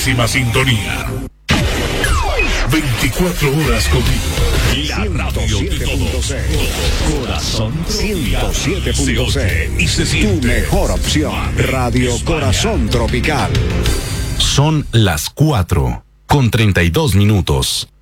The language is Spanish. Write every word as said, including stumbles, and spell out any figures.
máxima sintonía. veinticuatro horas contigo. La radio de todos. Corazón ciento siete punto seis. y se siente. Tu mejor opción. Radio España. Corazón Tropical. Son las cuatro con treinta y dos minutos.